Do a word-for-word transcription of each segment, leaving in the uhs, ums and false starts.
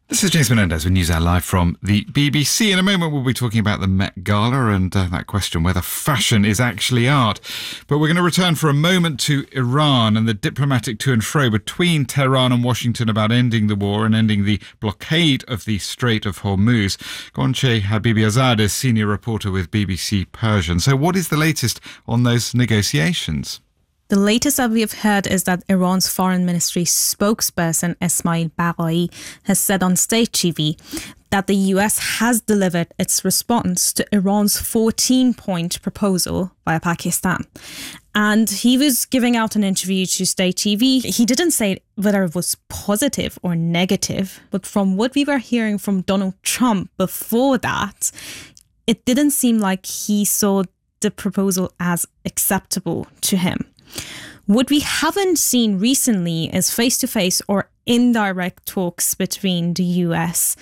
This is James Menendez with NewsHour Live from the B B C. In a moment, we'll be talking about the Met Gala and uh, that question whether fashion is actually art. But we're going to return for a moment to Iran and the diplomatic to and fro between Tehran and Washington about ending the war and ending the blockade of the Strait of Hormuz. Gonche Habibizadeh is senior reporter with B B C Persian. So what is the latest on those negotiations? The latest that we have heard is that Iran's foreign ministry spokesperson Esmail Baghai has said on state T V that the U S has delivered its response to Iran's fourteen-point proposal via Pakistan. And he was giving out an interview to state T V. He didn't say whether it was positive or negative, but from what we were hearing from Donald Trump before that, it didn't seem like he saw the proposal as acceptable to him. What we haven't seen recently is face-to-face or indirect talks between the U S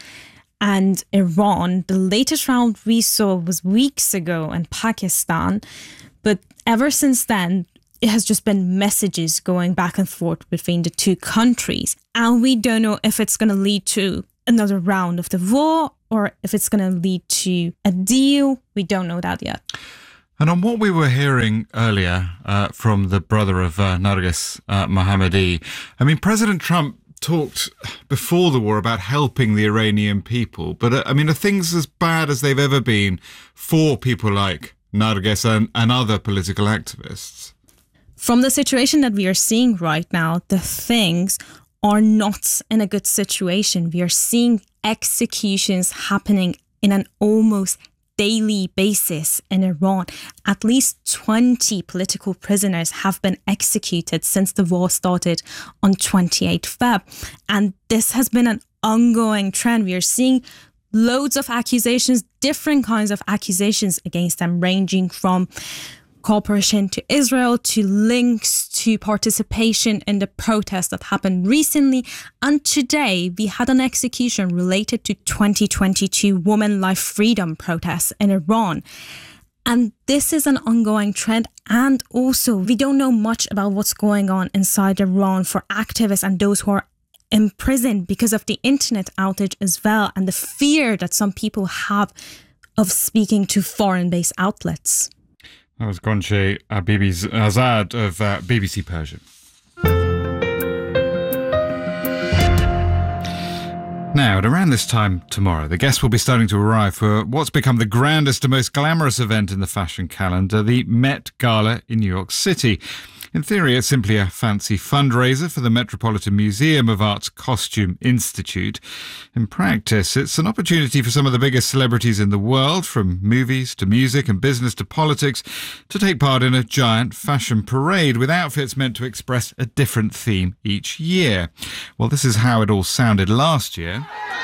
and Iran. The latest round we saw was weeks ago in Pakistan, but ever since then, it has just been messages going back and forth between the two countries. And we don't know if it's going to lead to another round of the war or if it's going to lead to a deal. We don't know that yet. And on what we were hearing earlier uh, from the brother of uh, Narges uh, Mohammadi, I mean, President Trump talked before the war about helping the Iranian people. But, uh, I mean, are things as bad as they've ever been for people like Narges and, and other political activists? From the situation that we are seeing right now, the things are not in a good situation. We are seeing executions happening in an almost daily basis in Iran. At least twenty political prisoners have been executed since the war started on twenty-eighth of February. And this has been an ongoing trend. We are seeing loads of accusations, different kinds of accusations against them, ranging from cooperation to Israel, to links to participation in the protests that happened recently. And today we had an execution related to twenty twenty-two Women Life Freedom protests in Iran. And this is an ongoing trend. And also, we don't know much about what's going on inside Iran for activists and those who are imprisoned because of the internet outage as well, and the fear that some people have of speaking to foreign-based outlets. That was Gonche Habibizadeh of uh, B B C Persian. Now, at around this time tomorrow, the guests will be starting to arrive for what's become the grandest and most glamorous event in the fashion calendar, the Met Gala in New York City. In theory, it's simply a fancy fundraiser for the Metropolitan Museum of Art's Costume Institute. In practice, it's an opportunity for some of the biggest celebrities in the world, from movies to music and business to politics, to take part in a giant fashion parade with outfits meant to express a different theme each year. Well, this is how it all sounded last year.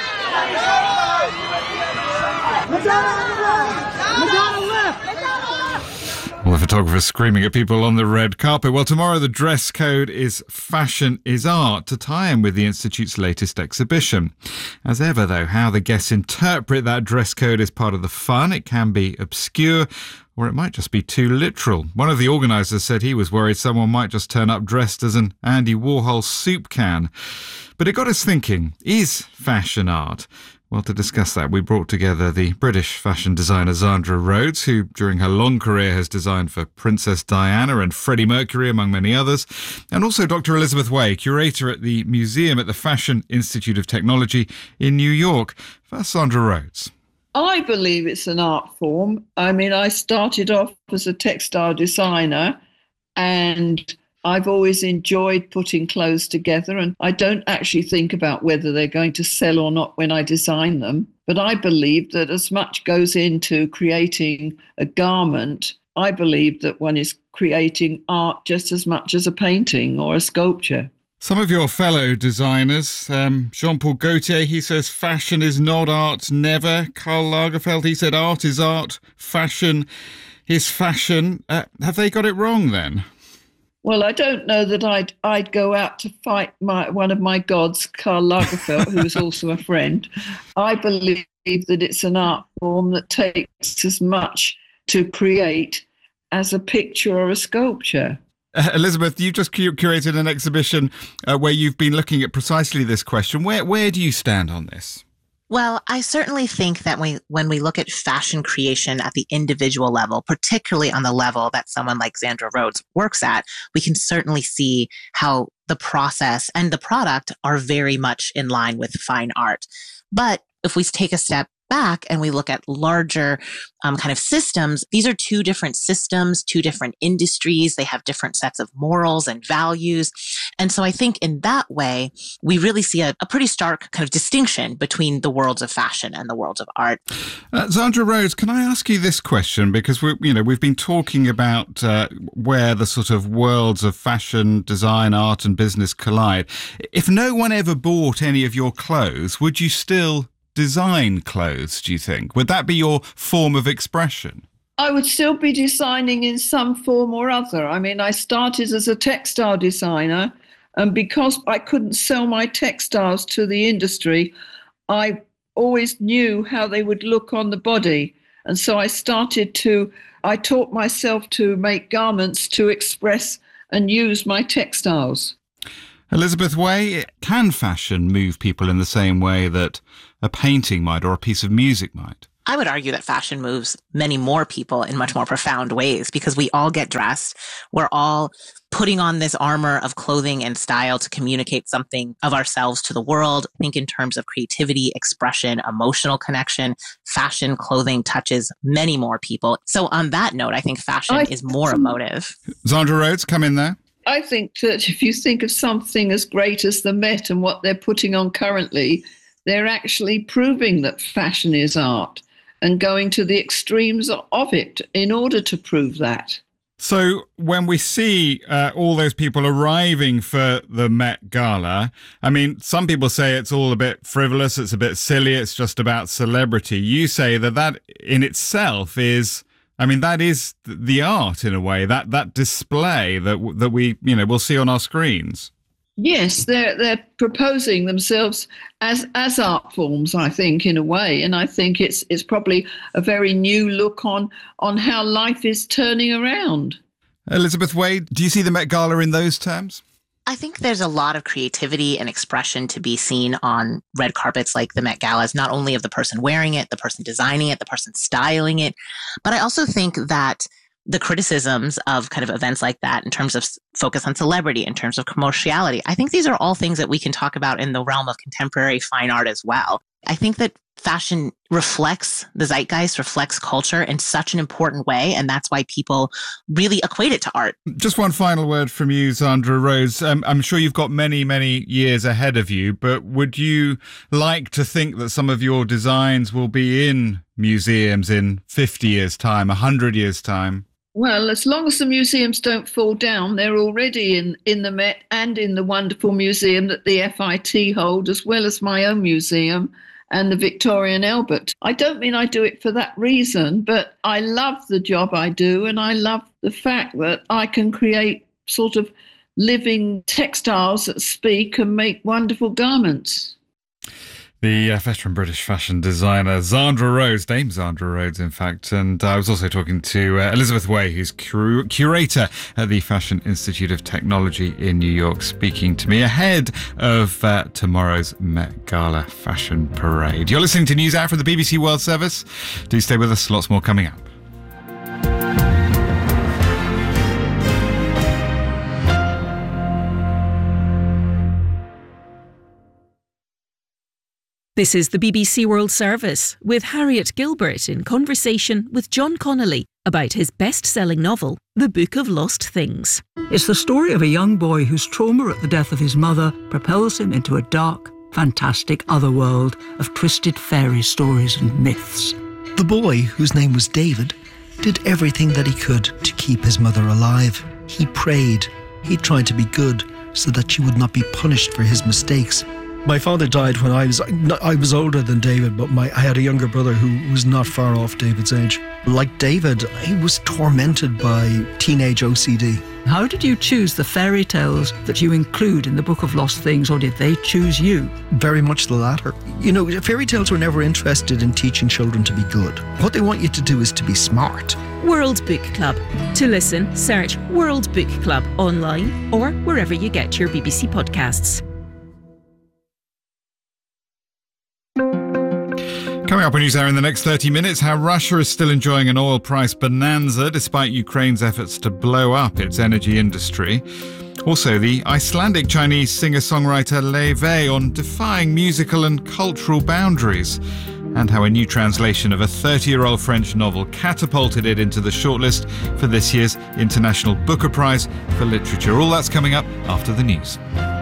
All the photographers screaming at people on the red carpet. Well, tomorrow the dress code is Fashion is Art, to tie in with the Institute's latest exhibition. As ever, though, how the guests interpret that dress code is part of the fun. It can be obscure, or it might just be too literal. One of the organisers said he was worried someone might just turn up dressed as an Andy Warhol soup can. But it got us thinking, is fashion art? Well, to discuss that, we brought together the British fashion designer Zandra Rhodes, who during her long career has designed for Princess Diana and Freddie Mercury, among many others, and also Doctor Elizabeth Way, curator at the museum at the Fashion Institute of Technology in New York. First, Zandra Rhodes. I believe it's an art form. I mean, I started off as a textile designer, and I've always enjoyed putting clothes together, and I don't actually think about whether they're going to sell or not when I design them. But I believe that as much goes into creating a garment, I believe that one is creating art just as much as a painting or a sculpture. Some of your fellow designers, um, Jean-Paul Gaultier, he says fashion is not art, never. Karl Lagerfeld, he said art is art, fashion is fashion. Uh, have they got it wrong then? Well, I don't know that I'd I'd go out to fight my one of my gods, Karl Lagerfeld, who is also a friend. I believe that it's an art form that takes as much to create as a picture or a sculpture. Uh, Elizabeth, you've just cur- curated an exhibition uh, where you've been looking at precisely this question. Where where do you stand on this? Well, I certainly think that we, when we look at fashion creation at the individual level, particularly on the level that someone like Zandra Rhodes works at, we can certainly see how the process and the product are very much in line with fine art. But if we take a step back and we look at larger um, kind of systems, these are two different systems, two different industries. They have different sets of morals and values. And so I think in that way, we really see a, a pretty stark kind of distinction between the worlds of fashion and the worlds of art. Uh, Zandra Rhodes, can I ask you this question? Because we, you know, we've been talking about uh, where the sort of worlds of fashion, design, art and business collide. If no one ever bought any of your clothes, would you still design clothes, do you think? Would that be your form of expression? I would still be designing in some form or other. I mean, I started as a textile designer, and because I couldn't sell my textiles to the industry, I always knew how they would look on the body. And so I started to, I taught myself to make garments to express and use my textiles. Elizabeth Way, can fashion move people in the same way that a painting might or a piece of music might? I would argue that fashion moves many more people in much more profound ways because we all get dressed. We're all putting on this armor of clothing and style to communicate something of ourselves to the world. I think in terms of creativity, expression, emotional connection, fashion, clothing touches many more people. So on that note, I think fashion I, is more emotive. Zandra Rhodes, come in there. I think that if you think of something as great as the Met and what they're putting on currently, they're actually proving that fashion is art and going to the extremes of it in order to prove that. So when we see uh, all those people arriving for the Met Gala, I mean, some people say it's all a bit frivolous, it's a bit silly, it's just about celebrity. You say that that in itself is, I mean, that is the art in a way, that that display that that we, you know, we'll see on our screens. Yes, they're they're proposing themselves as as art forms, I think, in a way, and I think it's it's probably a very new look on on how life is turning around. Elizabeth Way, do you see the Met Gala in those terms? I think there's a lot of creativity and expression to be seen on red carpets like the Met Galas, not only of the person wearing it, the person designing it, the person styling it, but I also think that the criticisms of kind of events like that in terms of focus on celebrity, in terms of commerciality, I think these are all things that we can talk about in the realm of contemporary fine art as well. I think that fashion reflects the zeitgeist, reflects culture in such an important way, and that's why people really equate it to art. Just one final word from you, Zandra Rhodes. Um, I'm sure you've got many, many years ahead of you, but would you like to think that some of your designs will be in museums in fifty years' time, one hundred years' time? Well, as long as the museums don't fall down, they're already in, in the Met and in the wonderful museum that the F I T hold, as well as my own museum and the Victoria and Albert. I don't mean I do it for that reason, but I love the job I do, and I love the fact that I can create sort of living textiles that speak and make wonderful garments. The uh, veteran British fashion designer Zandra Rhodes, Dame Zandra Rhodes, in fact. And I was also talking to uh, Elizabeth Way, who's cur- curator at the Fashion Institute of Technology in New York, speaking to me ahead of uh, tomorrow's Met Gala Fashion Parade. You're listening to News Hour from the B B C World Service. Do stay with us, lots more coming up. This is the B B C World Service with Harriet Gilbert in conversation with John Connolly about his best-selling novel, The Book of Lost Things. It's the story of a young boy whose trauma at the death of his mother propels him into a dark, fantastic otherworld of twisted fairy stories and myths. The boy, whose name was David, did everything that he could to keep his mother alive. He prayed. He tried to be good so that she would not be punished for his mistakes. My father died when I was I was older than David, but my I had a younger brother who was not far off David's age. Like David, he was tormented by teenage O C D. How did you choose the fairy tales that you include in the Book of Lost Things, or did they choose you? Very much the latter. You know, fairy tales were never interested in teaching children to be good. What they want you to do is to be smart. World Book Club. To listen, search World Book Club online or wherever you get your B B C podcasts. Coming up on NewsHour in the next thirty minutes, how Russia is still enjoying an oil price bonanza despite Ukraine's efforts to blow up its energy industry. Also, the Icelandic Chinese singer-songwriter Lei Wei on defying musical and cultural boundaries, and how a new translation of a thirty-year-old French novel catapulted it into the shortlist for this year's International Booker Prize for Literature. All that's coming up after the news.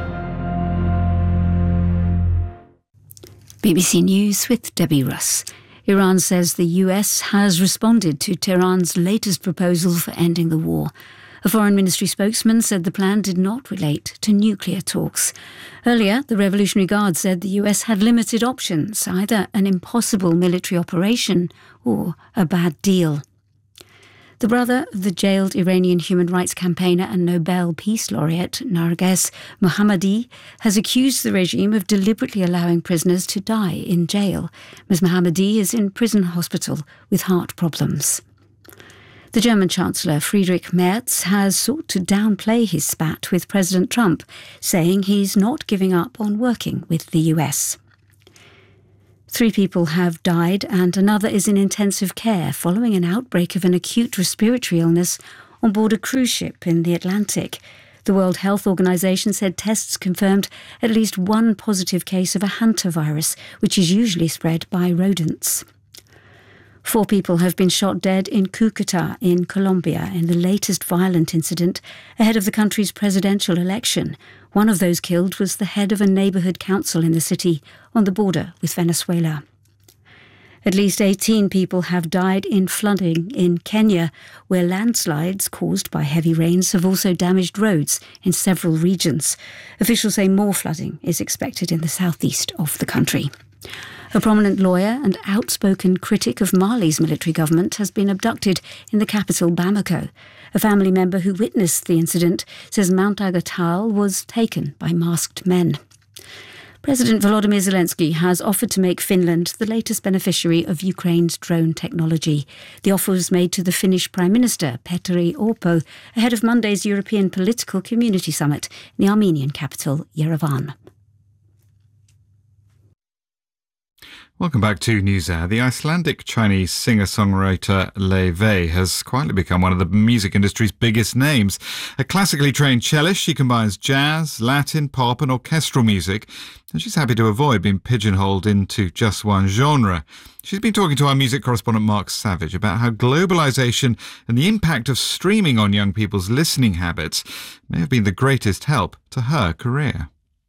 B B C News with Debbie Russ. Iran says the U S has responded to Tehran's latest proposal for ending the war. A Foreign Ministry spokesman said the plan did not relate to nuclear talks. Earlier, the Revolutionary Guard said the U S had limited options, either an impossible military operation or a bad deal. The brother of the jailed Iranian human rights campaigner and Nobel Peace Laureate Narges Mohammadi has accused the regime of deliberately allowing prisoners to die in jail. Miz Mohammadi is in prison hospital with heart problems. The German Chancellor Friedrich Merz has sought to downplay his spat with President Trump, saying he's not giving up on working with the U S. Three people have died and another is in intensive care following an outbreak of an acute respiratory illness on board a cruise ship in the Atlantic. The World Health Organization said tests confirmed at least one positive case of a hantavirus, which is usually spread by rodents. Four people have been shot dead in Cúcuta in Colombia in the latest violent incident ahead of the country's presidential election. One of those killed was the head of a neighbourhood council in the city on the border with Venezuela. At least eighteen people have died in flooding in Kenya, where landslides caused by heavy rains have also damaged roads in several regions. Officials say more flooding is expected in the southeast of the country. A prominent lawyer and outspoken critic of Mali's military government has been abducted in the capital Bamako. A family member who witnessed the incident says Mount Agatal was taken by masked men. President Volodymyr Zelensky has offered to make Finland the latest beneficiary of Ukraine's drone technology. The offer was made to the Finnish Prime Minister, Petteri Orpo, ahead of Monday's European Political Community Summit in the Armenian capital, Yerevan. Welcome back to NewsHour. The Icelandic Chinese singer-songwriter Lei Wei has quietly become one of the music industry's biggest names. A classically trained cellist, she combines jazz, Latin, pop and orchestral music, and she's happy to avoid being pigeonholed into just one genre. She's been talking to our music correspondent Mark Savage about how globalisation and the impact of streaming on young people's listening habits may have been the greatest help to her career.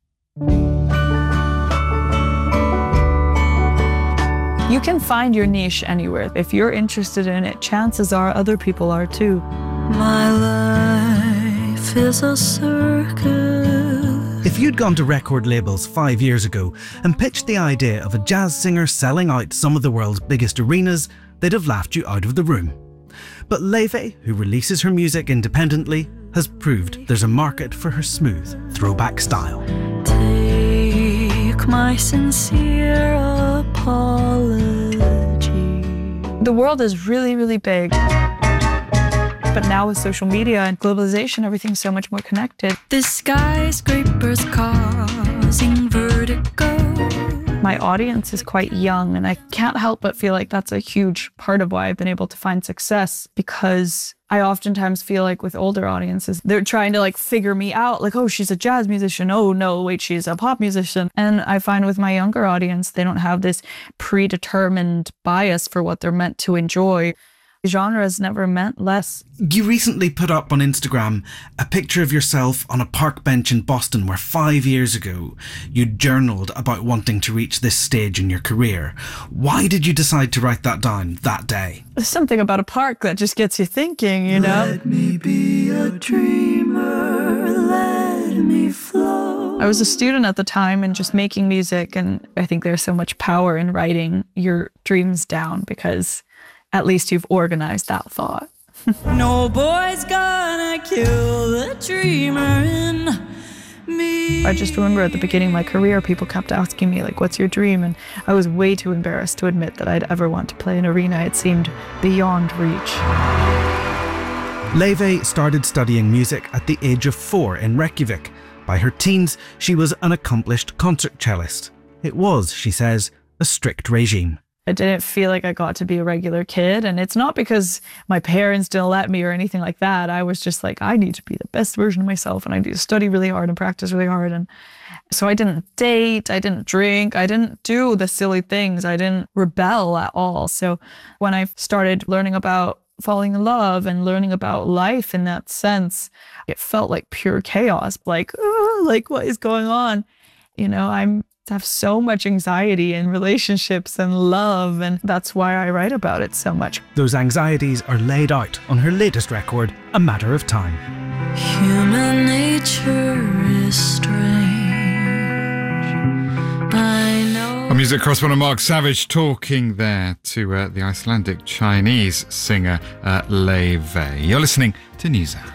You can find your niche anywhere. If you're interested in it, chances are other people are too. My life is a circus. If you'd gone to record labels five years ago and pitched the idea of a jazz singer selling out some of the world's biggest arenas, they'd have laughed you out of the room. But Lei Wei, who releases her music independently, has proved there's a market for her smooth throwback style. Take my sincere apology. The world is really, really big. But now with social media and globalization, everything's so much more connected. The skyscrapers causing vertigo. My audience is quite young, and I can't help but feel like that's a huge part of why I've been able to find success, because I oftentimes feel like with older audiences, they're trying to like figure me out, like, oh, she's a jazz musician. Oh, no, wait, she's a pop musician. And I find with my younger audience, they don't have this predetermined bias for what they're meant to enjoy. Genre has never meant less. You recently put up on Instagram a picture of yourself on a park bench in Boston where five years ago you journaled about wanting to reach this stage in your career. Why did you decide to write that down that day? There's something about a park that just gets you thinking, you know? Let me be a dreamer, let me flow. I was a student at the time and just making music, and I think there's so much power in writing your dreams down because at least you've organized that thought. No boy's gonna kill the dreamer in me. I just remember at the beginning of my career, people kept asking me, like, what's your dream? And I was way too embarrassed to admit that I'd ever want to play an arena. It seemed beyond reach. Laufey started studying music at the age of four in Reykjavik. By her teens, she was an accomplished concert cellist. It was, she says, a strict regime. I didn't feel like I got to be a regular kid. And it's not because my parents didn't let me or anything like that. I was just like, I need to be the best version of myself, and I need to study really hard and practice really hard. And so I didn't date, I didn't drink, I didn't do the silly things. I didn't rebel at all. So when I started learning about falling in love and learning about life in that sense, it felt like pure chaos. Like, oh, like what is going on? You know, I'm I have so much anxiety in relationships and love, and that's why I write about it so much. Those anxieties are laid out on her latest record, A Matter of Time. Human nature is strange. I know. Our music correspondent Mark Savage talking there to uh, the Icelandic Chinese singer uh, Laufey. You're listening to NewsHour.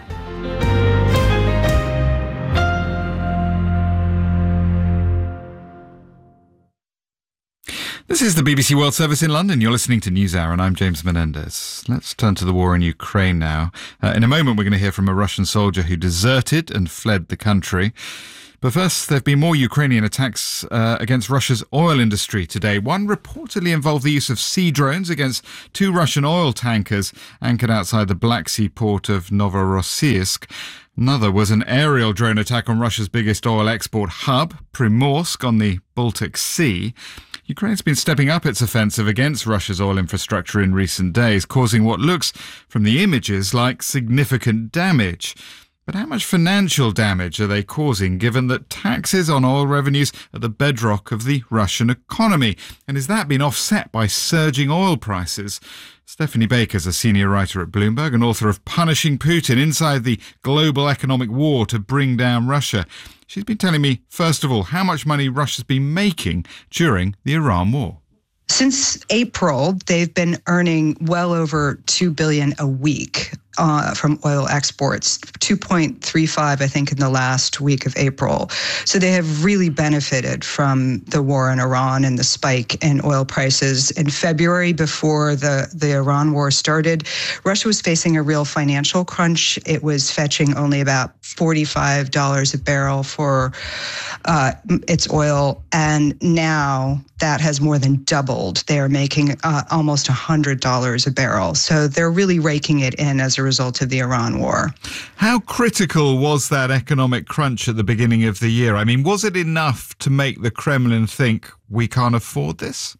This is the B B C World Service in London. You're listening to NewsHour, and I'm James Menendez. Let's turn to the war in Ukraine now. Uh, in a moment, we're going to hear from a Russian soldier who deserted and fled the country. But first, there have been more Ukrainian attacks uh, against Russia's oil industry today. One reportedly involved the use of sea drones against two Russian oil tankers anchored outside the Black Sea port of Novorossiysk. Another was an aerial drone attack on Russia's biggest oil export hub, Primorsk, on the Baltic Sea. Ukraine's been stepping up its offensive against Russia's oil infrastructure in recent days, causing what looks, from the images, like significant damage. But how much financial damage are they causing, given that taxes on oil revenues are the bedrock of the Russian economy? And is that been offset by surging oil prices? Stephanie Baker's a senior writer at Bloomberg and author of Punishing Putin: Inside the Global Economic War to Bring Down Russia. She's been telling me, first of all, how much money Russia's been making during the Iran war. Since April, they've been earning well over two billion dollars a week uh, from oil exports, two point three five, I think, in the last week of April. So they have really benefited from the war in Iran and the spike in oil prices. In February, before the, the Iran war started, Russia was facing a real financial crunch. It was fetching only about forty-five dollars a barrel for uh, its oil. And now that has more than doubled. They are making uh, almost one hundred dollars a barrel. So they're really raking it in as a result of the Iran war. How critical was that economic crunch at the beginning of the year? I mean, was it enough to make the Kremlin think we can't afford this?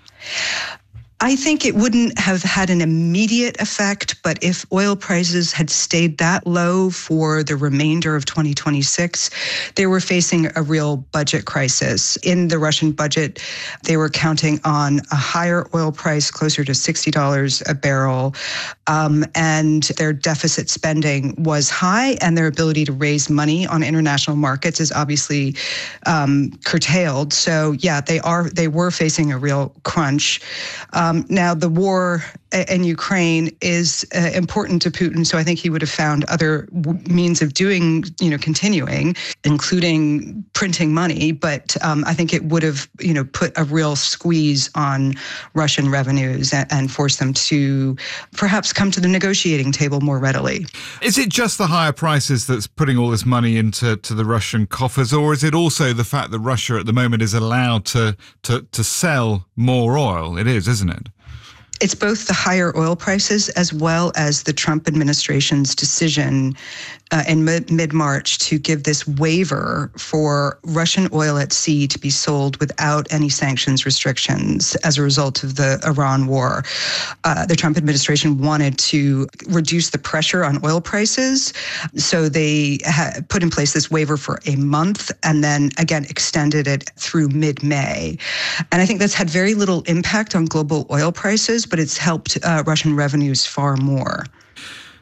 I think it wouldn't have had an immediate effect, but if oil prices had stayed that low for the remainder of twenty twenty-six, they were facing a real budget crisis. In the Russian budget, they were counting on a higher oil price, closer to sixty dollars a barrel, um, and their deficit spending was high, and their ability to raise money on international markets is obviously um, curtailed. So, yeah, they are they were facing a real crunch. Um, now, the war in Ukraine is uh, important to Putin, so I think he would have found other w- means of doing, you know, continuing, including printing money. But um, I think it would have, you know, put a real squeeze on Russian revenues and, and forced them to perhaps come to the negotiating table more readily. Is it just the higher prices that's putting all this money into to the Russian coffers, or is it also the fact that Russia at the moment is allowed to to, to sell more oil? It is, isn't it? It's both the higher oil prices as well as the Trump administration's decision uh, in mid- mid-March to give this waiver for Russian oil at sea to be sold without any sanctions restrictions as a result of the Iran war. Uh, the Trump administration wanted to reduce the pressure on oil prices, so they ha- put in place this waiver for a month and then, again, extended it through mid-May. And I think that's had very little impact on global oil prices, but it's helped uh, Russian revenues far more.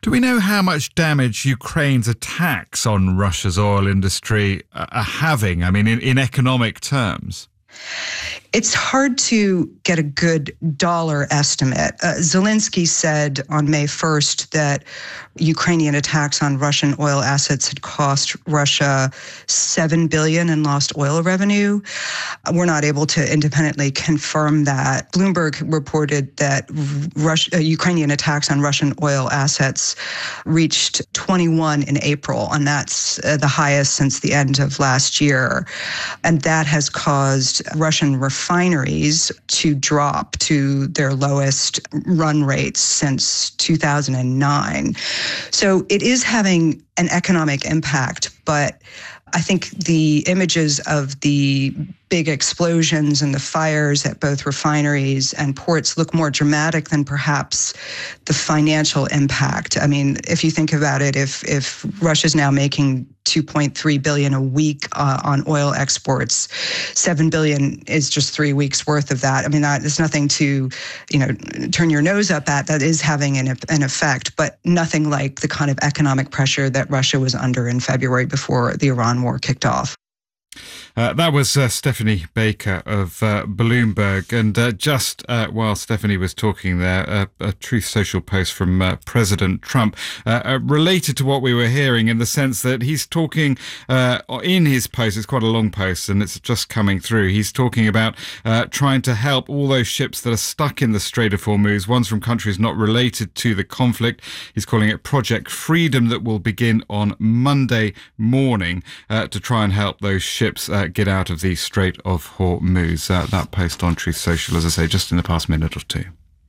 Do we know how much damage Ukraine's attacks on Russia's oil industry are having? I mean, in, in economic terms? It's hard to get a good dollar estimate. Uh, Zelensky said on May first that Ukrainian attacks on Russian oil assets had cost Russia seven billion dollars in lost oil revenue. We're not able to independently confirm that. Bloomberg reported that Russia, uh, Ukrainian attacks on Russian oil assets reached twenty-one in April, and that's uh, the highest since the end of last year. And that has caused Russian refineries to drop to their lowest run rates since two thousand nine. So it is having an economic impact, but I think the images of the big explosions and the fires at both refineries and ports look more dramatic than perhaps the financial impact. I mean, if you think about it, if if Russia's now making two point three billion dollars a week uh, on oil exports, seven billion dollars is just three weeks worth of that. I mean, that, there's nothing to, you know, turn your nose up at. That is having an, an effect, but nothing like the kind of economic pressure that Russia was under in February before the Iran war kicked off. Uh, that was uh, Stephanie Baker of uh, Bloomberg. And uh, just uh, while Stephanie was talking there, uh, a Truth Social post from uh, President Trump uh, uh, related to what we were hearing, in the sense that he's talking uh, in his post, it's quite a long post and it's just coming through, he's talking about uh, trying to help all those ships that are stuck in the Strait of Hormuz, ones from countries not related to the conflict. He's calling it Project Freedom, that will begin on Monday morning uh, to try and help those ships uh, get out of the Strait of Hormuz. Uh, that post on Truth Social, as I say, just in the past minute or two.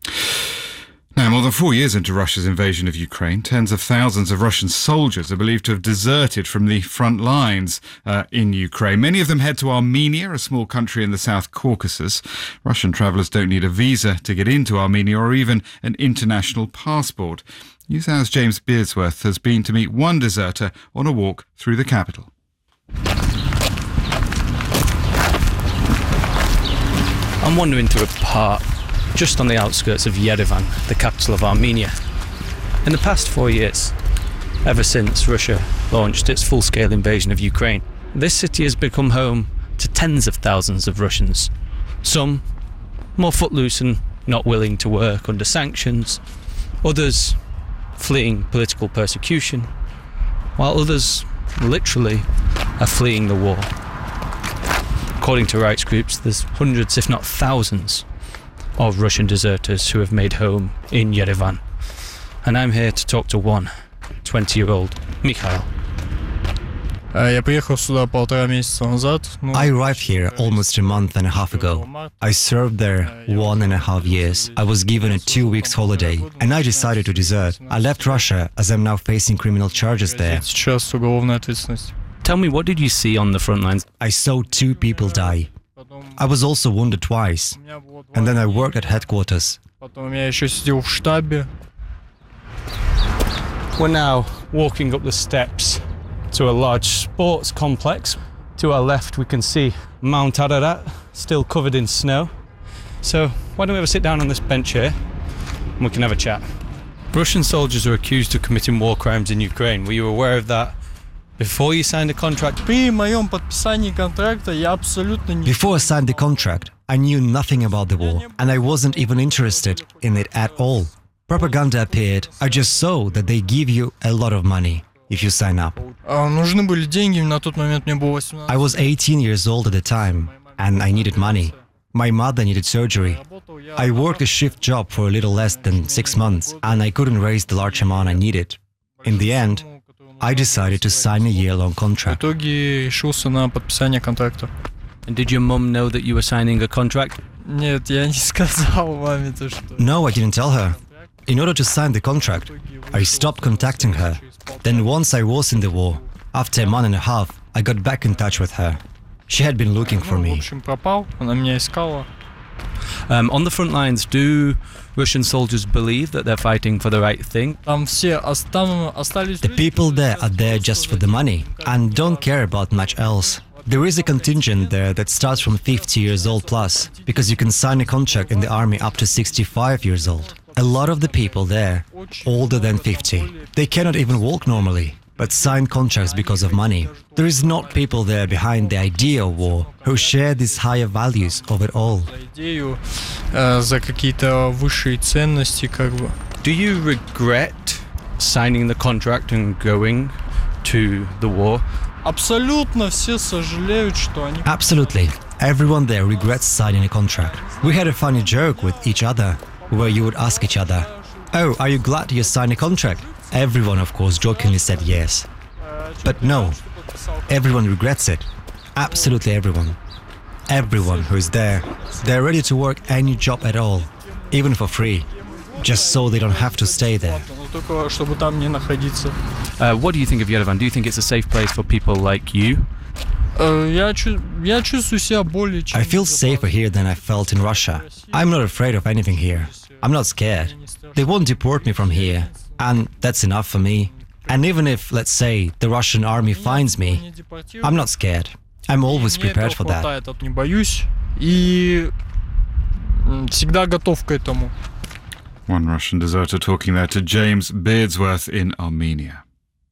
Now, more than four years into Russia's invasion of Ukraine, tens of thousands of Russian soldiers are believed to have deserted from the front lines uh, in Ukraine. Many of them head to Armenia, a small country in the South Caucasus. Russian travellers don't need a visa to get into Armenia or even an international passport. NewsHour's James Beardsworth has been to meet one deserter on a walk through the capital. I'm wandering through a park just on the outskirts of Yerevan, the capital of Armenia. In the past four years, ever since Russia launched its full-scale invasion of Ukraine, this city has become home to tens of thousands of Russians. Some more footloose and not willing to work under sanctions, others fleeing political persecution, while others literally are fleeing the war. According to rights groups, there's hundreds, if not thousands, of Russian deserters who have made home in Yerevan. And I'm here to talk to one, twenty-year-old Mikhail. I arrived here almost a month and a half ago. I served there one and a half years. I was given a two weeks holiday and I decided to desert. I left Russia as I'm now facing criminal charges there. Tell me, what did you see on the front lines? I saw two people die. I was also wounded twice. And then I worked at headquarters. We're now walking up the steps to a large sports complex. To our left we can see Mount Ararat, still covered in snow. So why don't we have a sit down on this bench here and we can have a chat. Russian soldiers are accused of committing war crimes in Ukraine. Were you aware of that before you signed a contract? Before I signed the contract, I knew nothing about the war, and I wasn't even interested in it at all. Propaganda appeared. I just saw that they give you a lot of money if you sign up. I was eighteen years old at the time, and I needed money. My mother needed surgery. I worked a shift job for a little less than six months, and I couldn't raise the large amount I needed. In the end, I decided to sign a year-long contract. And did your mum know that you were signing a contract? No, I didn't tell her. In order to sign the contract, I stopped contacting her. Then once I was in the war, after a month and a half, I got back in touch with her. She had been looking for me. Um, on the front lines, do Russian soldiers believe that they're fighting for the right thing? The people there are there just for the money and don't care about much else. There is a contingent there that starts from fifty years old plus, because you can sign a contract in the army up to sixty-five years old. A lot of the people there, older than fifty, they cannot even walk normally, but sign contracts because of money. There is not people there behind the idea of war who share these higher values of it all. Do you regret signing the contract and going to the war? Absolutely. Everyone there regrets signing a contract. We had a funny joke with each other, where you would ask each other, "Oh, are you glad you signed a contract?" Everyone, of course, jokingly said yes. But no, everyone regrets it. Absolutely everyone. Everyone who is there, they're ready to work any job at all, even for free, just so they don't have to stay there. Uh, what do you think of Yerevan? Do you think it's a safe place for people like you? I feel safer here than I felt in Russia. I'm not afraid of anything here. I'm not scared. They won't deport me from here, and that's enough for me. And even if, let's say, the Russian army finds me, I'm not scared. I'm always prepared for that. One Russian deserter talking there to James Beardsworth in Armenia.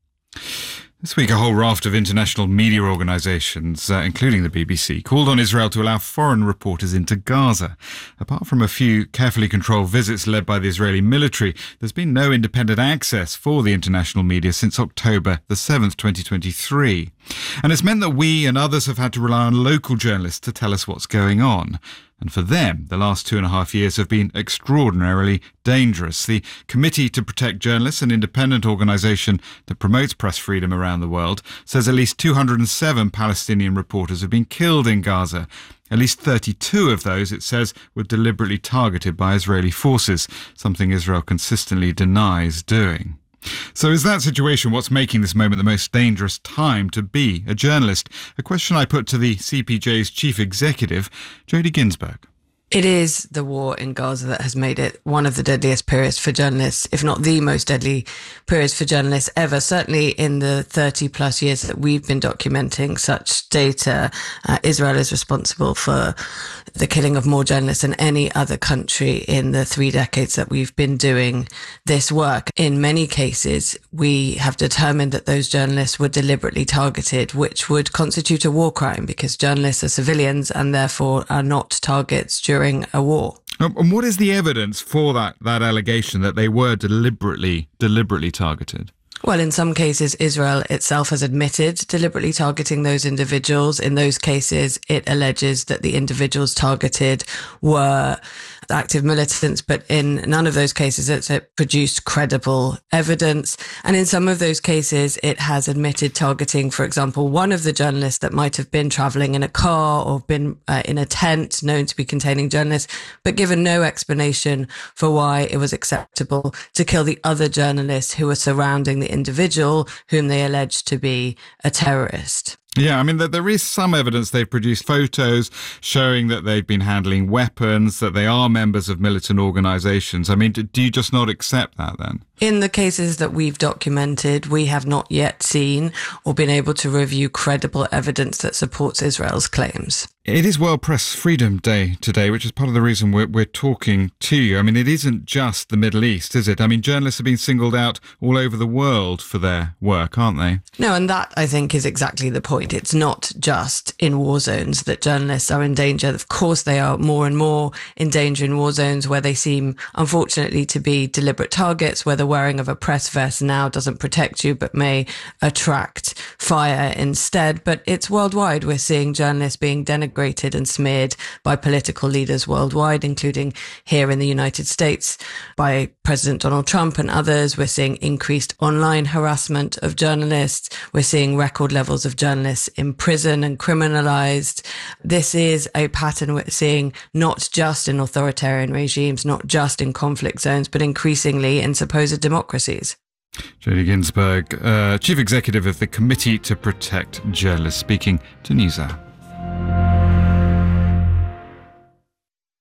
This week, a whole raft of international media organisations, uh, including the B B C, called on Israel to allow foreign reporters into Gaza. Apart from a few carefully controlled visits led by the Israeli military, there's been no independent access for the international media since October the seventh, twenty twenty-three. And it's meant that we and others have had to rely on local journalists to tell us what's going on. And for them, the last two and a half years have been extraordinarily dangerous. The Committee to Protect Journalists, an independent organisation that promotes press freedom around the world, says at least two hundred seven Palestinian reporters have been killed in Gaza. At least thirty-two of those, it says, were deliberately targeted by Israeli forces, something Israel consistently denies doing. So is that situation what's making this moment the most dangerous time to be a journalist? A question I put to the C P J's chief executive, Jodie Ginsberg. It is the war in Gaza that has made it one of the deadliest periods for journalists, if not the most deadly periods for journalists ever. Certainly in the thirty plus years that we've been documenting such data, uh, Israel is responsible for the killing of more journalists than any other country in the three decades that we've been doing this work. In many cases, we have determined that those journalists were deliberately targeted, which would constitute a war crime because journalists are civilians and therefore are not targets during a war. And what is the evidence for that, that allegation that they were deliberately, deliberately targeted? Well, in some cases, Israel itself has admitted deliberately targeting those individuals. In those cases, it alleges that the individuals targeted were active militants, but in none of those cases it's it produced credible evidence. And in some of those cases, it has admitted targeting, for example, one of the journalists that might have been traveling in a car or been uh, in a tent known to be containing journalists, but given no explanation for why it was acceptable to kill the other journalists who were surrounding the individual whom they alleged to be a terrorist. Yeah, I mean, there is some evidence they've produced photos showing that they've been handling weapons, that they are members of militant organisations. I mean, do you just not accept that then? In the cases that we've documented, we have not yet seen or been able to review credible evidence that supports Israel's claims. It is World Press Freedom Day today, which is part of the reason we're, we're talking to you. I mean, it isn't just the Middle East, is it? I mean, journalists have been singled out all over the world for their work, aren't they? No, and that, I think, is exactly the point. It's not just in war zones that journalists are in danger. Of course, they are more and more in danger in war zones where they seem, unfortunately, to be deliberate targets, where the wearing of a press vest now doesn't protect you but may attract fire instead. But it's worldwide. We're seeing journalists being denigrated and smeared by political leaders worldwide, including here in the United States by President Donald Trump and others. We're seeing increased online harassment of journalists. We're seeing record levels of journalists in prison and criminalized. This is a pattern we're seeing not just in authoritarian regimes, not just in conflict zones, but increasingly in supposed democracies. Jodie Ginsberg, uh, Chief Executive of the Committee to Protect Journalists, speaking to NewsHour.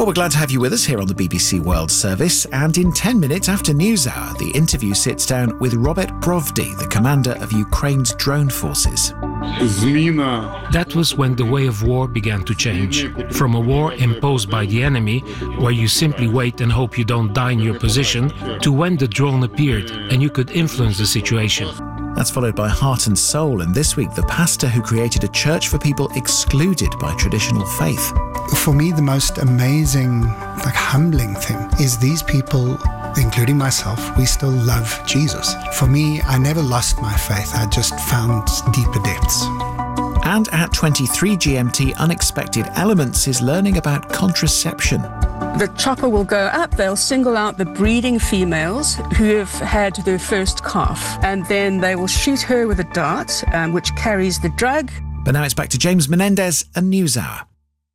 Well, we're glad to have you with us here on the B B C World Service, and in ten minutes after NewsHour, the interview sits down with Robert Brovdy, the commander of Ukraine's drone forces. That was when the way of war began to change. From a war imposed by the enemy, where you simply wait and hope you don't die in your position, to when the drone appeared and you could influence the situation. That's followed by Heart and Soul, and this week the pastor who created a church for people excluded by traditional faith. For me, the most amazing, like humbling thing is these people, including myself, we still love Jesus. For me, I never lost my faith. I just found deeper depths. And at twenty-three G M T, Unexpected Elements is learning about contraception. The chopper will go up, they'll single out the breeding females who have had their first calf, and then they will shoot her with a dart, um, which carries the drug. But now it's back to James Menendez and NewsHour.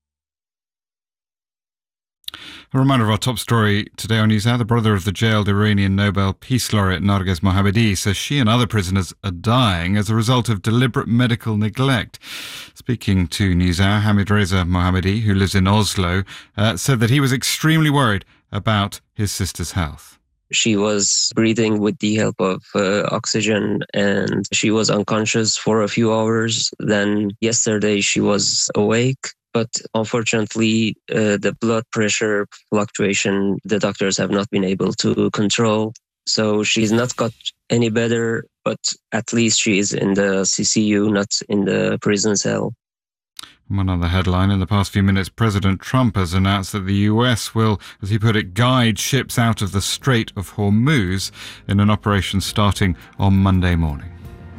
A reminder of our top story today on NewsHour. The brother of the jailed Iranian Nobel Peace Laureate Narges Mohammadi says she and other prisoners are dying as a result of deliberate medical neglect. Speaking to NewsHour, Hamid Reza Mohammadi, who lives in Oslo, uh, said that he was extremely worried about his sister's health. She was breathing with the help of uh, oxygen, and she was unconscious for a few hours. Then yesterday she was awake. But unfortunately, uh, the blood pressure fluctuation, the doctors have not been able to control. So she's not got any better, but at least she is in the C C U, not in the prison cell. One other headline. In the past few minutes, President Trump has announced that the U S will, as he put it, guide ships out of the Strait of Hormuz in an operation starting on Monday morning.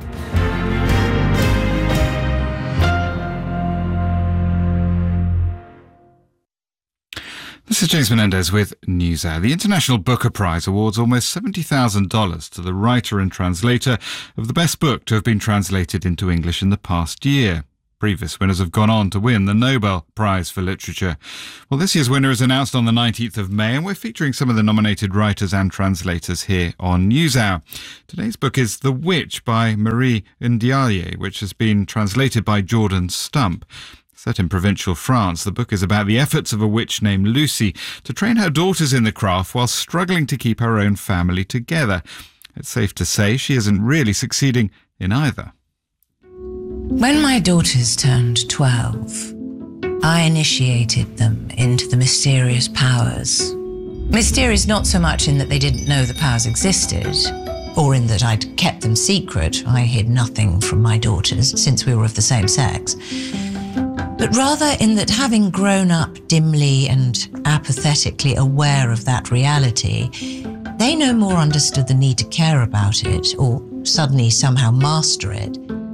This is James Menendez with NewsHour. The International Booker Prize awards almost seventy thousand dollars to the writer and translator of the best book to have been translated into English in the past year. Previous winners have gone on to win the Nobel Prize for Literature. Well, this year's winner is announced on the nineteenth of May, and we're featuring some of the nominated writers and translators here on NewsHour. Today's book is The Witch by Marie Ndiaye, which has been translated by Jordan Stump. Set in provincial France, the book is about the efforts of a witch named Lucy to train her daughters in the craft while struggling to keep her own family together. It's safe to say she isn't really succeeding in either. When my daughters turned twelve, I initiated them into the mysterious powers. Mysterious not so much in that they didn't know the powers existed, or in that I'd kept them secret. I hid nothing from my daughters since we were of the same sex. But rather in that, having grown up dimly and apathetically aware of that reality, they no more understood the need to care about it or suddenly somehow master it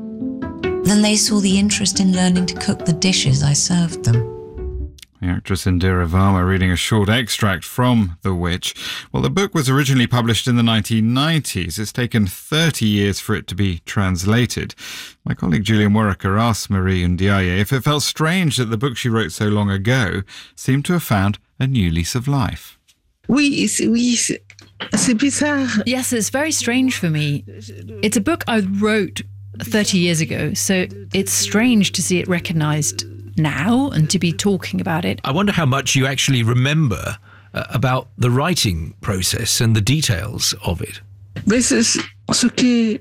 than they saw the interest in learning to cook the dishes I served them. The actress Indira Varma reading a short extract from The Witch. Well, the book was originally published in the nineteen nineties. It's taken thirty years for it to be translated. My colleague Julian Warwicker asked Marie Ndiaye if it felt strange that the book she wrote so long ago seemed to have found a new lease of life. Oui, oui, c'est bizarre. Yes, it's very strange for me. It's a book I wrote thirty years ago, so it's strange to see it recognised now and to be talking about it. I wonder how much you actually remember uh, about the writing process and the details of it. This is okay.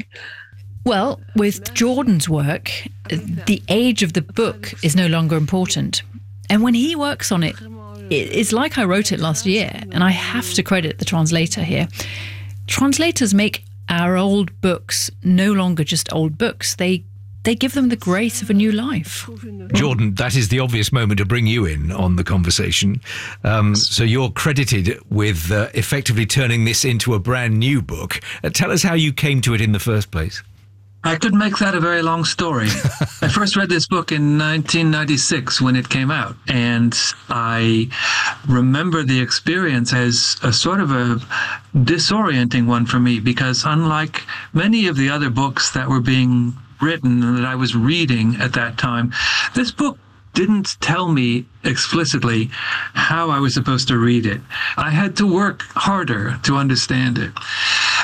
Well, with Jordan's work, the age of the book is no longer important. And when he works on it, it's like I wrote it last year, and I have to credit the translator here. Translators make our old books no longer just old books. They They give them the grace of a new life. Jordan, that is the obvious moment to bring you in on the conversation. Um, so you're credited with uh, effectively turning this into a brand new book. Uh, tell us how you came to it in the first place. I could make that a very long story. I first read this book in nineteen ninety-six when it came out, and I remember the experience as a sort of a disorienting one for me, because unlike many of the other books that were being written and that I was reading at that time, this book didn't tell me explicitly how I was supposed to read it. I had to work harder to understand it.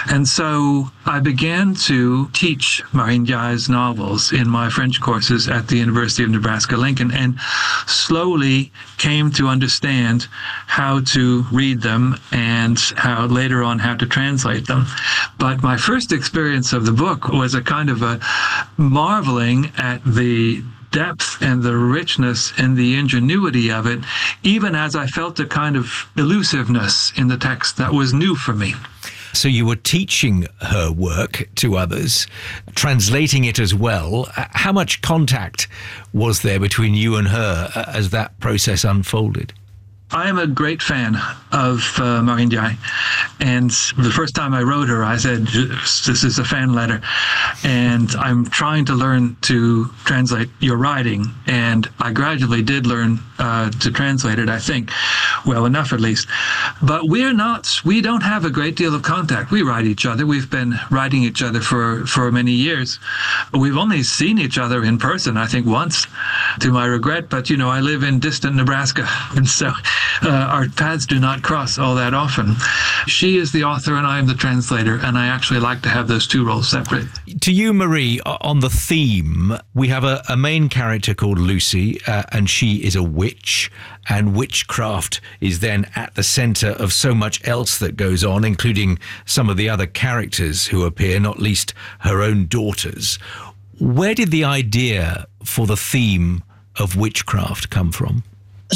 And so I began to teach Marie Ndiaye's novels in my French courses at the University of Nebraska-Lincoln, and slowly came to understand how to read them and how later on how to translate them. But my first experience of the book was a kind of a marveling at the depth and the richness and the ingenuity of it, even as I felt a kind of elusiveness in the text that was new for me. So you were teaching her work to others, translating it as well. How much contact was there between you and her as that process unfolded? I am a great fan of uh, Marie Ndiaye, and the first time I wrote her, I said, this is a fan letter, and I'm trying to learn to translate your writing, and I gradually did learn uh, to translate it, I think, well enough at least. But we're not, we don't have a great deal of contact. We write each other. We've been writing each other for, for many years. We've only seen each other in person, I think, once, to my regret, but, you know, I live in distant Nebraska, and so Uh, our paths do not cross all that often. She is the author and I am the translator, and I actually like to have those two roles separate. To you, Marie, on the theme, we have a, a main character called Lucy, uh, and she is a witch, and witchcraft is then at the centre of so much else that goes on, including some of the other characters who appear, not least her own daughters. Where did the idea for the theme of witchcraft come from?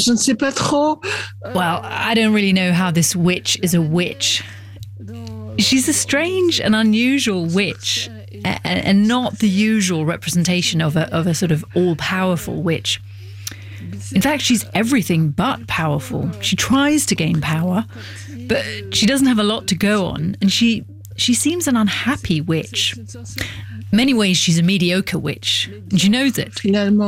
Well, I don't really know how this witch is a witch. She's a strange and unusual witch, and not the usual representation of a, of a sort of all-powerful witch. In fact, she's everything but powerful. She tries to gain power, but she doesn't have a lot to go on, and she she seems an unhappy witch. In many ways, she's a mediocre witch, and she knows it.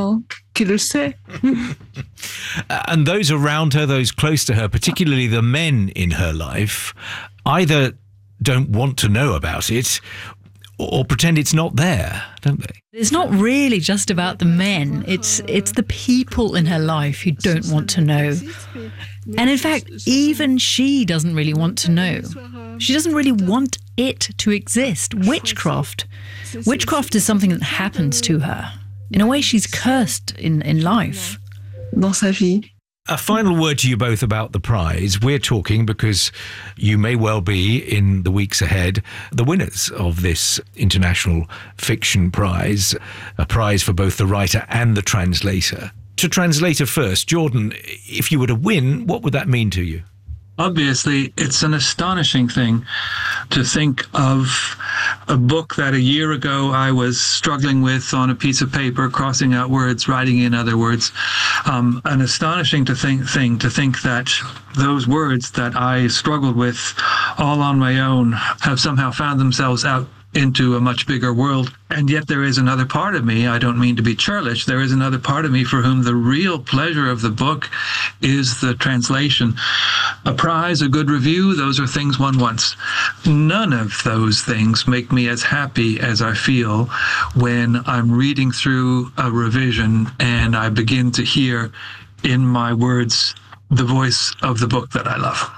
And those around her, those close to her, particularly the men in her life, either don't want to know about it or pretend it's not there, don't they? It's not really just about the men. It's it's the people in her life who don't want to know. And in fact, even she doesn't really want to know. She doesn't really want it to exist. Witchcraft. Witchcraft is something that happens to her. In a way, she's cursed in, in life. Dans sa vie. A final word to you both about the prize. We're talking because you may well be, in the weeks ahead, the winners of this International Fiction Prize, a prize for both the writer and the translator. To translator first, Jordan, if you were to win, what would that mean to you? Obviously, it's an astonishing thing to think of a book that a year ago I was struggling with on a piece of paper, crossing out words, writing in other words. Um, an astonishing to think, thing to think that those words that I struggled with all on my own have somehow found themselves out into a much bigger world. And yet there is another part of me, I don't mean to be churlish, there is another part of me for whom the real pleasure of the book is the translation. A prize, a good review, those are things one wants. None of those things make me as happy as I feel when I'm reading through a revision and I begin to hear in my words the voice of the book that I love.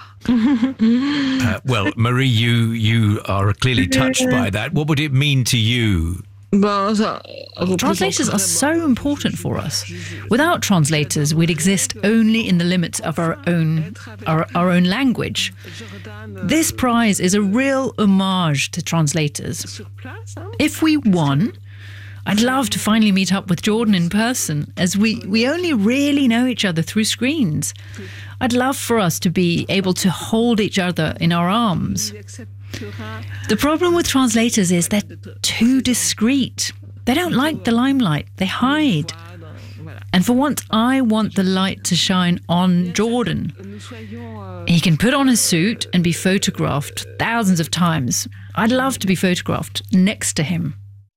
uh, well, Marie, you you are clearly touched by that. What would it mean to you? Translators are so important for us. Without translators, we'd exist only in the limits of our own our, our own language. This prize is a real homage to translators. If we won, I'd love to finally meet up with Jordan in person, as we, we only really know each other through screens. I'd love for us to be able to hold each other in our arms. The problem with translators is they're too discreet. They don't like the limelight. They hide. And for once, I want the light to shine on Jordan. He can put on a suit and be photographed thousands of times. I'd love to be photographed next to him.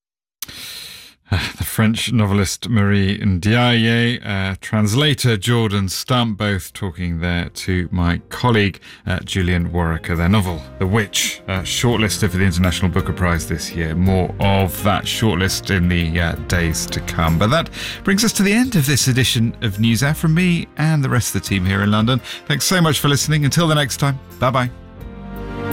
The French novelist Marie Ndiaye, uh, translator Jordan Stump, both talking there to my colleague uh, Julian Warwicker. Their novel, The Witch, uh, shortlisted for the International Booker Prize this year. More of that shortlist in the uh, days to come. But that brings us to the end of this edition of NewsHour from me and the rest of the team here in London. Thanks so much for listening. Until the next time, bye-bye.